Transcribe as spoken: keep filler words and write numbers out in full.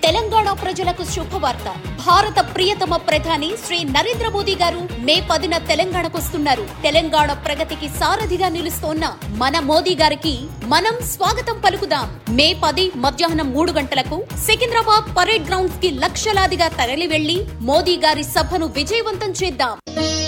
తెలంగాణ ప్రజలకు శుభవార్త. భారత ప్రియతమ ప్రధాని శ్రీ నరేంద్ర మోదీ గారు మే పదిన తెలంగాణకొస్తున్నారు. తెలంగాణ ప్రగతికి సారథిగా నిలుస్తోన్న మన మోదీ గారికి మనం స్వాగతం పలుకుదాం. మే పది మధ్యాహ్నం మూడు గంటలకు సికింద్రాబాద్ పరేడ్ గ్రౌండ్స్ కి లక్షలాదిగా తరలి వెళ్లి మోదీ గారి సభను విజయవంతం చేద్దాం.